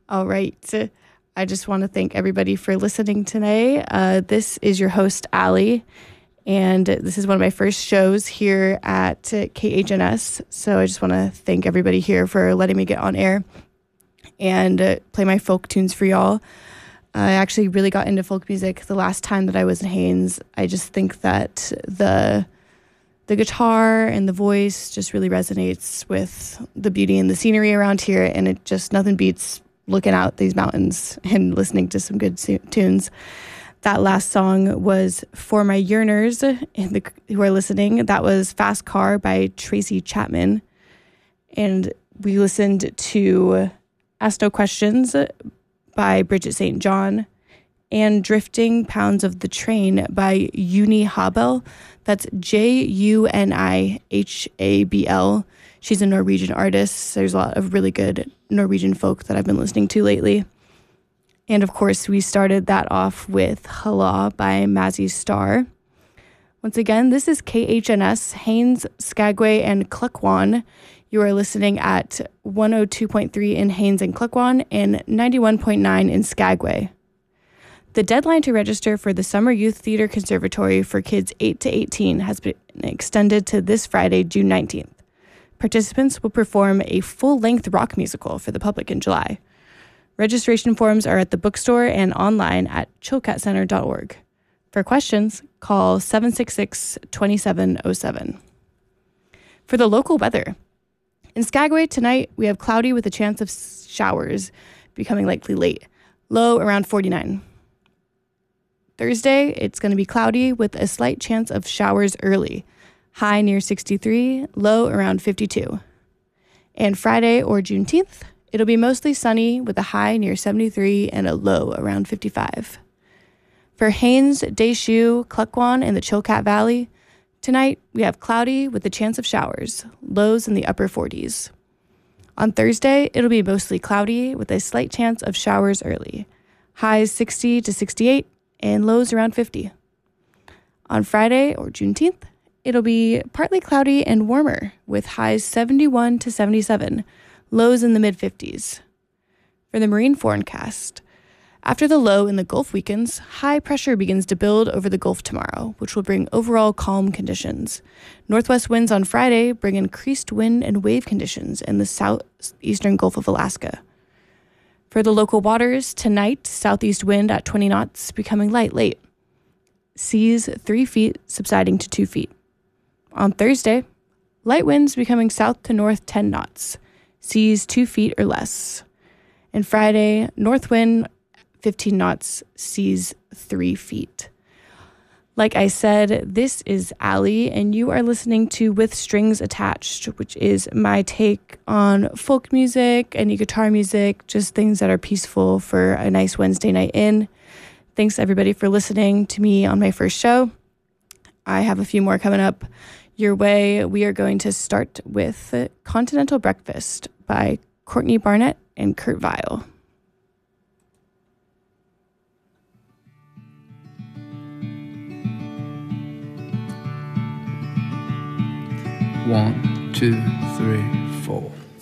All right. I just want to thank everybody for listening today. This is your host, Allie, and this is one of my first shows here at KHNS. So I just want to thank everybody here for letting me get on air and play my folk tunes for y'all. I actually really got into folk music the last time that I was in Haines. I just think that the guitar and the voice just really resonates with the beauty and the scenery around here, and it just nothing beats looking out these mountains and listening to some good tunes. That last song was For My Yearners who are listening. That was Fast Car by Tracy Chapman. And we listened to Ask No Questions by Bridget St. John and Drifting Pounds of the Train by Uni Habel. That's Junihabl. She's a Norwegian artist. There's a lot of really good Norwegian folk that I've been listening to lately. And of course, we started that off with Hala by Mazzy Star. Once again, this is KHNS, Haines, Skagway, and Klukwan. You are listening at 102.3 in Haines and Klukwan and 91.9 in Skagway. The deadline to register for the Summer Youth Theater Conservatory for kids 8 to 18 has been extended to this Friday, June 19th. Participants will perform a full-length rock musical for the public in July. Registration forms are at the bookstore and online at chilcatcenter.org. For questions, call 766-2707. For the local weather, in Skagway tonight, we have cloudy with a chance of showers becoming likely late. Low around 49. Thursday, it's going to be cloudy with a slight chance of showers early. High near 63, low around 52. And Friday or Juneteenth, it'll be mostly sunny with a high near 73 and a low around 55. For Haines, Deschutes, Klukwan, and the Chilkat Valley, tonight we have cloudy with a chance of showers, lows in the upper 40s. On Thursday, it'll be mostly cloudy with a slight chance of showers early. Highs 60 to 68 and lows around 50. On Friday or Juneteenth, it'll be partly cloudy and warmer with highs 71 to 77, lows in the mid-50s. For the marine forecast, after the low in the Gulf weakens, high pressure begins to build over the Gulf tomorrow, which will bring overall calm conditions. Northwest winds on Friday bring increased wind and wave conditions in the southeastern Gulf of Alaska. For the local waters, tonight, southeast wind at 20 knots, becoming light late. Seas 3 feet, subsiding to 2 feet. On Thursday, light winds becoming south to north 10 knots. Seas 2 feet or less. And Friday, north wind 15 knots, seas 3 feet. Like I said, this is Allie, and you are listening to With Strings Attached, which is my take on folk music, any guitar music, just things that are peaceful for a nice Wednesday night in. Thanks, everybody, for listening to me on my first show. I have a few more coming up your way. We are going to start with Continental Breakfast by Courtney Barnett and Kurt Vile. One, two, three, four.